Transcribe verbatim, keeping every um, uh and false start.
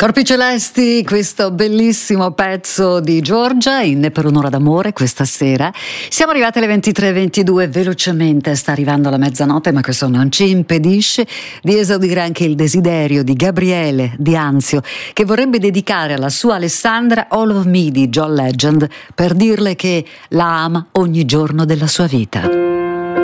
Corpi Celesti, questo bellissimo pezzo di Giorgia in Per un'ora d'amore questa sera. Siamo arrivati alle ventitré e ventidue, velocemente sta arrivando la mezzanotte, ma questo non ci impedisce di esaudire anche il desiderio di Gabriele Di Anzio, che vorrebbe dedicare alla sua Alessandra All of Me di John Legend per dirle che la ama ogni giorno della sua vita.